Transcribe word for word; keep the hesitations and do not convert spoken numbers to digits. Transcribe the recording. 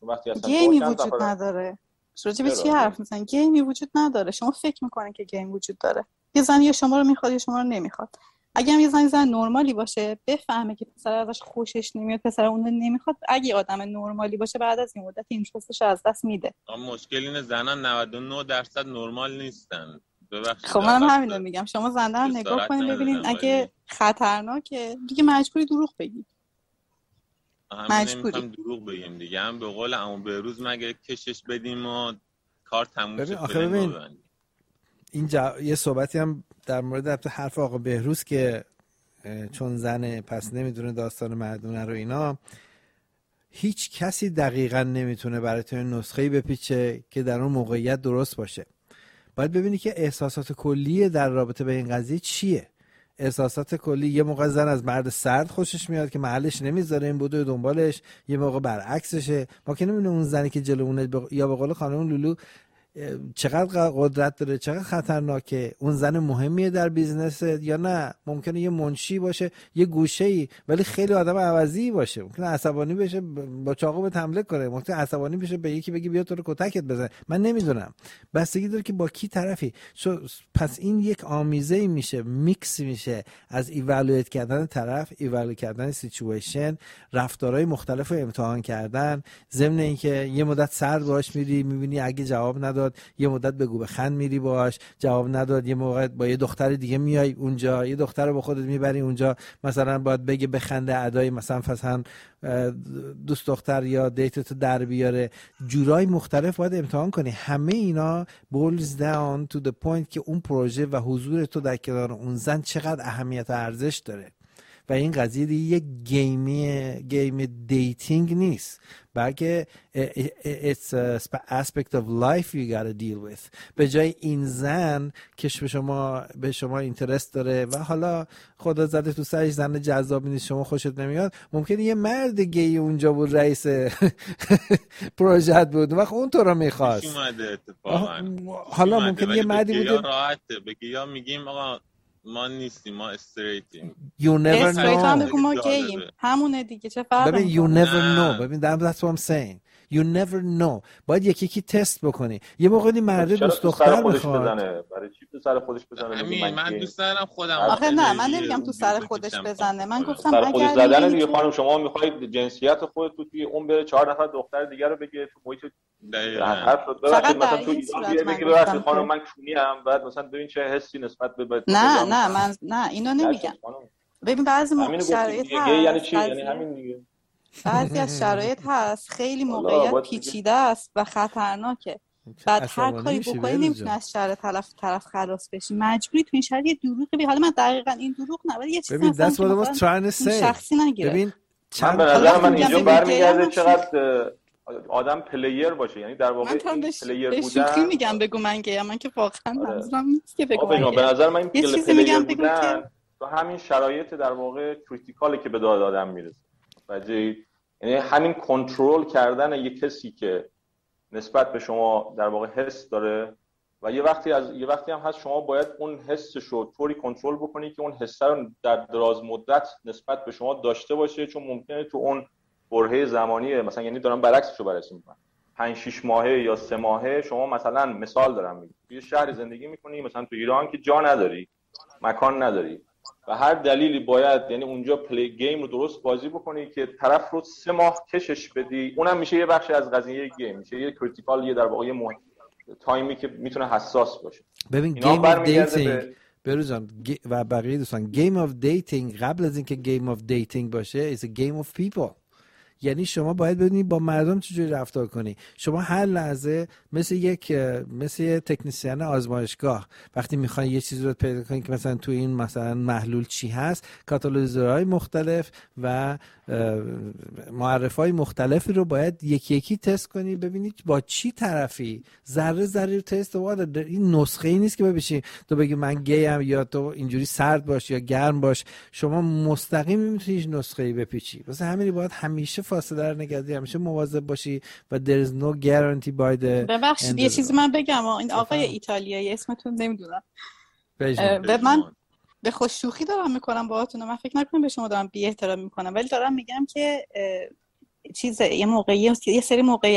چون وقتی اصلا گیمی وجود نداره. راجع به چی حرف میزنی؟ گیمی وجود نداره. شما فکر میکنین که گیم وجود داره. یه زن یا شما رو میخواد یا شما رو نمیخواد. اگه هم یه زن زن نرمالی باشه، بفهمه که پسر ازش خوشش نمیاد، پسر اون رو نمیخواد، اگه آدم نرمالی باشه بعد از این مدت اینترستش از دست میده. اما مشکل اینه زنان نود و نه درصد نرمال نیستن. ببخشید. خب منم همین رو میگم. شما زنده رو نگاه کنین ببینین اگه خطرناکه دیگه مجبوری دروغ بگی. مجبوری دروغ بگیم دیگه. هم به قول عمو بهروز مگه کشش بدیم و کار تموم شه. آخه ببین این جا... یه صحبتی هم در مورد حرف آقا بهروز که چون زنه پس نمیدونه داستان مردونه رو اینا، هیچ کسی دقیقاً نمیتونه برای تو نسخه‌ای بپیچه که در اون موقعیت درست باشه. باید ببینی که احساسات کلی در رابطه به این قضیه چیه. احساسات کلی، یه موقع زن از مرد سرد خوشش میاد که محلش نمیذاره این بوده دنبالش، یه موقع برعکسشه. ما که نمیدونیم اون زنی که جلوونه ب... یا به قول خانم لولو چقدر قدرت داره، چقدر خطرناکه، اون زن مهمیه در بیزنس یا نه. ممکنه یه منشی باشه یه گوشه‌ای ولی خیلی آدم عوضی باشه، ممکنه عصبانی بشه با چاقو به حمله کنه، ممکنه عصبانی بشه به یکی بگی بیا تو رو کتکت بزن. من نمیدونم، بستگی داره که با کی طرفی. پس این یک آمیزه میشه، میکس میشه از ایوالویت کردن طرف، ایوالویت کردن سیچویشن، رفتارهای مختلف رو امتحان کردن، ضمن اینکه یه مدت سرد باش میری میبینی اگه جواب نداد یه مدت بگو بخند میری باش، جواب نداد یه موقع با یه دختر دیگه میای اونجا، یه دختر رو با خودت میبری اونجا، مثلا باید بگه بخنده ادای مثلا مثلا دوست دختر یا دیتتو در بیاره. جورای مختلف باید امتحان کنی. همه اینا boils down to the point که اون پروژه و حضور تو در کنار اون زن چقدر اهمیت و ارزش داره. و این قضیه دیگه یک گیمی گیم دیتینگ نیست، بلکه it's a aspect of life you gotta deal with. به جای این زن که به شما به شما اینترست داره و حالا خدا زده تو سرش زن جذابی نیست، شما خوشت نمیاد، ممکنه یه مرد گی اونجا بود رئیس پروژه بود وقت اون تو رو میخواست. حالا ممکنه یه مردی بوده راحته بگی یا میگیم آقا ما نیستیم، ما استریتیم. You never know. استریت هم بگو ما گیم همونه دیگه، چه فرق ببین you never know. ببین that's what I'm saying. You never know. باید یکی یکی تست بکنی. یه موقع این مرد دوست دختر میخواد برای چی تو سر خودش بزنه؟ من, من دوست دارم خودم. آخه نه من نمیگم تو سر خودش بزنه، من گفتم اگر خودش زدن دیگه خانم شما میخواید جنسیت خودت تو توی اون بره چهار نفر دختر دیگه رو بگه تو محیط حرف شد ببخشید مثلا تو ایران بگه ببخشید خانم من کونی ام، بعد مثلا ببین چه حسی نسبت به نه نه من نه اینو نمیگم. ببین بعضی موقع شرایط هست یعنی چی؟ یعنی همین دیگه. بعضی از شرایط هست خیلی موقعیت پیچیده است و خطرناکه، بعد هر کاری بکنی نمیتونی از شر طرف طرف خلاص بشی، مجبوری تو این شرایط یه دروغ بگی. حالا من دقیقاً این دروغ نه ولی یه چیزی مثلا شخصی نگیره. ببین من به نظر من اینجا برمیگرده چقدر آدم پلیر باشه، یعنی در واقع پلیر بودن. من شوخی میگم بگو من گیم، من که واقعا منظورم نیست که بگم. به نظر من این پلیر بودن تو همین شرایط در واقع کریتیکاله که به داد آدم میرسه. یعنی همین کنترل کردن یک کسی که نسبت به شما در واقع حس داره و یه وقتی از یه وقتی هم هست شما باید اون حسش رو طوری کنترل بکنی که اون حس رو در دراز مدت نسبت به شما داشته باشه، چون ممکنه تو اون برهه زمانی مثلا، یعنی دارم برعکسش رو بررسی میکنم، پنج شش ماهه یا سه ماهه شما مثلا مثال دارم میگم توی شهر زندگی میکنی مثلا تو ایران که جا نداری، مکان نداری و هر دلیلی باید یعنی اونجا پلی گیم رو درست بازی بکنی که طرف رو سه ماه کشش بدی، اونم میشه یه بخشی از قضیه گیم، میشه یه کریتیکال، یه در واقع یه مهم تایمی که میتونه حساس باشه. ببین گیم اف دیتینگ بروزان و بقیه دوستان، گیم اف دیتینگ قبل از اینکه گیم اف دیتینگ باشه is a game of people. یعنی شما باید بدونی با مردم چجوری رفتار کنی. شما هر لحظه مثل یک مثل یک تکنیسیان آزمایشگاه وقتی میخوای یه چیزی رو پیدا کنی که مثلا تو این مثلا محلول چی هست، کاتالیزورهای مختلف و معرفهای مختلفی رو باید یکی یکی تست کنی ببینید با چی طرفی، ذره ذره تست. وارد این نسخه ای نیست که ببینی تو بگی من گیم یا تو اینجوری سرد باش یا گرم باش. شما مستقیم نمیتونی هیچ نسخه ای بپیچی. واسه همین باید همیشه فاصله رو نگه داری، همیشه مواظب باشی و there is no guarantee by the. ببخشید یه چیزی من بگم، این آقای ایتالیایی اسمتون نمیدونم، به من به خوش شوخی دارم میکنم باهاتون، من فکر نکنم به شما دارم بی احترامی میکنم، ولی دارم میگم که چیز یه موقعی یه سری موقعی